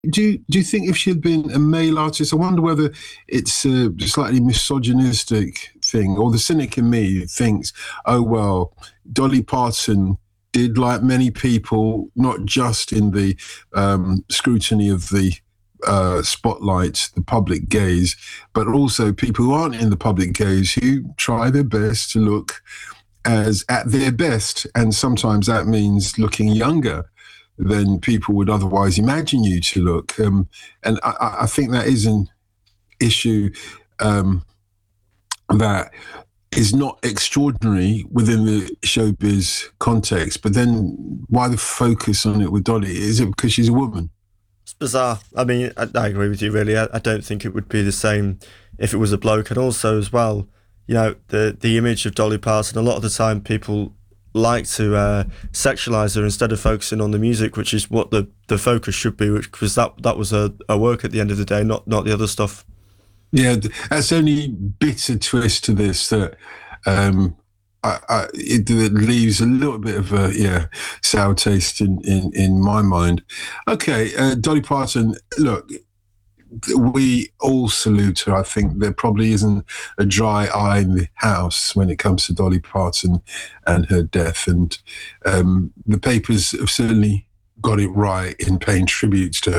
Do you think if she had been a male artist, I wonder whether it's a slightly misogynistic thing, or the cynic in me thinks, oh well, Dolly Parton did, like many people, not just in the scrutiny of the spotlight, the public gaze, but also people who aren't in the public gaze who try their best to look as at their best, and sometimes that means looking younger than people would otherwise imagine you to look. And I think that is an issue that is not extraordinary within the showbiz context. But then why the focus on it with Dolly? Is it because she's a woman? It's bizarre. I mean, I agree with you, really. I don't think it would be the same if it was a bloke. And also, as well, the image of Dolly Parton, a lot of the time people like to sexualize her instead of focusing on the music, which is what the focus should be, because that was her work at the end of the day, not the other stuff. Yeah, that's the only bitter twist to this, that it leaves a little bit of a sour taste in my mind. Okay, Dolly Parton, look, we all salute her. I think there probably isn't a dry eye in the house when it comes to Dolly Parton and her death. And the papers have certainly got it right in paying tributes to